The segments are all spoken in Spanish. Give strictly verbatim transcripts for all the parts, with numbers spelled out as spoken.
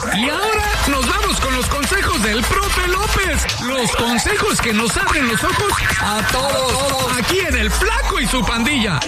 Y ahora nos vamos con los consejos del profe López. Los consejos que nos abren los ojos a todos. Aquí en El Flaco y su Pandilla.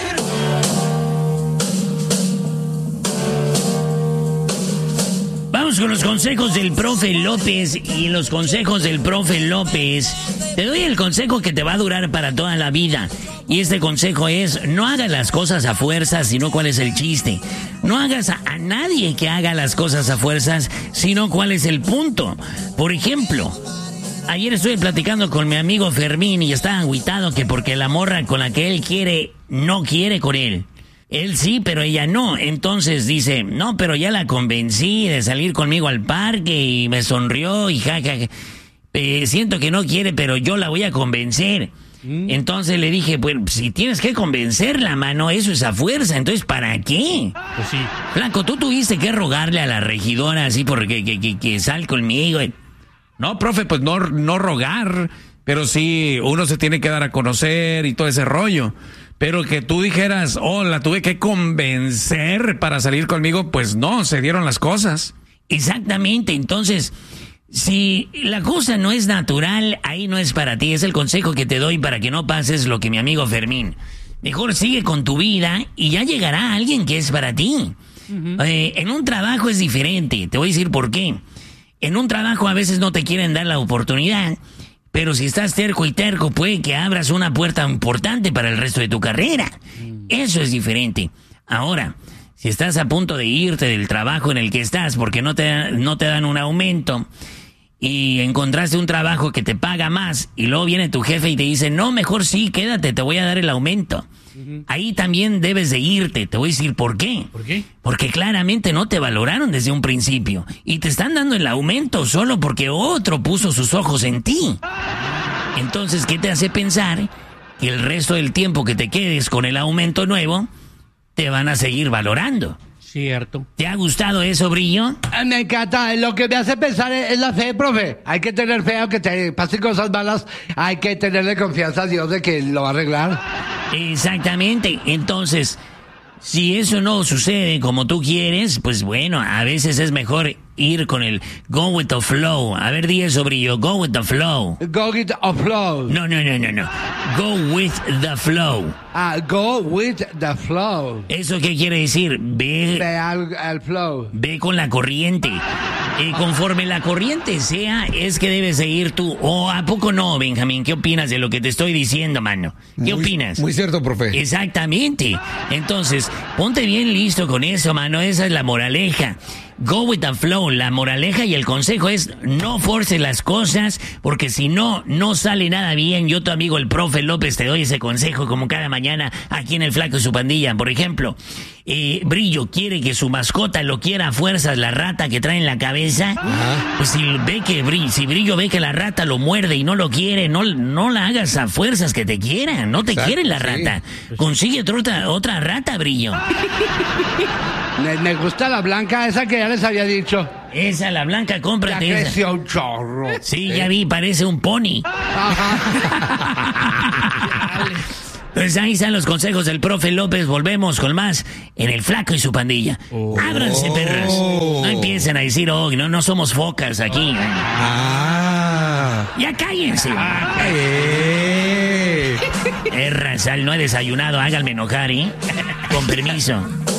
Vamos con los consejos del profe López. Y los consejos del profe López, te doy el consejo que te va a durar para toda la vida. Y este consejo es: no hagas las cosas a fuerzas, sino cuál es el chiste. No hagas a, a nadie que haga las cosas a fuerzas, sino cuál es el punto. Por ejemplo, ayer estuve platicando con mi amigo Fermín y estaba agüitado que porque la morra con la que él quiere no quiere con él. Él sí, pero ella no. Entonces dice, no, pero ya la convencí de salir conmigo al parque y me sonrió y jaja. Ja, eh, siento que no quiere, pero yo la voy a convencer. Mm. Entonces le dije, pues si tienes que convencerla, mano, eso es a fuerza. Entonces, ¿para qué? Pues sí. Flaco, tú tuviste que rogarle a la regidora así porque que, que, que sal conmigo. No, profe, pues no, no rogar, pero sí uno se tiene que dar a conocer y todo ese rollo. Pero que tú dijeras, oh, la tuve que convencer para salir conmigo, pues no, se dieron las cosas. Exactamente, entonces, si la cosa no es natural, ahí no es para ti. Es el consejo que te doy para que no pases lo que mi amigo Fermín. Mejor sigue con tu vida y ya llegará alguien que es para ti. Uh-huh. Eh, en un trabajo es diferente, te voy a decir por qué. En un trabajo a veces no te quieren dar la oportunidad. Pero si estás terco y terco, puede que abras una puerta importante para el resto de tu carrera. Eso es diferente. Ahora, si estás a punto de irte del trabajo en el que estás porque no te, no te dan un aumento y encontraste un trabajo que te paga más y luego viene tu jefe y te dice, no, mejor sí, quédate, te voy a dar el aumento. Uh-huh. Ahí también debes de irte. Te voy a decir por qué. ¿Por qué? Porque claramente no te valoraron desde un principio y te están dando el aumento solo porque otro puso sus ojos en ti. Entonces, ¿qué te hace pensar que el resto del tiempo que te quedes con el aumento nuevo te van a seguir valorando? Cierto. ¿Te ha gustado eso, Brillo? Me encanta. Lo que me hace pensar es, es la fe, profe. Hay que tener fe, aunque te pasen cosas malas. Hay que tenerle confianza a Dios de que lo va a arreglar. Exactamente. Entonces, si eso no sucede como tú quieres, pues bueno, a veces es mejor ir con el go with the flow. A ver, di eso, Brillo. Go with the flow. Go with the flow. No, no, no, no, no. Go with the flow. Ah, go with the flow. ¿Eso qué quiere decir? Ve... Ve al, al flow. Ve con la corriente. Y conforme la corriente sea, es que debes seguir tú. ¿O a poco no, Benjamín? ¿Qué opinas de lo que te estoy diciendo, mano? ¿Qué muy, opinas? Muy cierto, profe. Exactamente. Entonces, ponte bien listo con eso, mano. Esa es la moraleja. Go with the flow. La moraleja y el consejo es no forces las cosas, porque si no, no sale nada bien. Yo, tu amigo el profe López, te doy ese consejo como cada mañana aquí en El Flaco y su Pandilla. Por ejemplo, eh, Brillo quiere que su mascota lo quiera a fuerzas, la rata que trae en la cabeza. Ajá. Pues si ve que Brillo, si Brillo ve que la rata lo muerde y no lo quiere, no, no la hagas a fuerzas que te quieran. No te Exacto, quiere la rata. Sí. Consigue otra, otra rata, Brillo. Me, me gusta la blanca, esa que ya les había dicho. Esa, la blanca, cómprate ya esa. creció un chorro. Sí, ¿Eh? Ya vi, parece un pony. Ajá. Pues ahí están los consejos del profe López. Volvemos con más en El Flaco y su Pandilla. Oh. Ábranse, perras. No empiecen a decir, oh, no, no somos focas aquí. Ah. Ya cállense. Ah, eh. Erra, sal, no he desayunado, háganme enojar, ¿eh? Con permiso.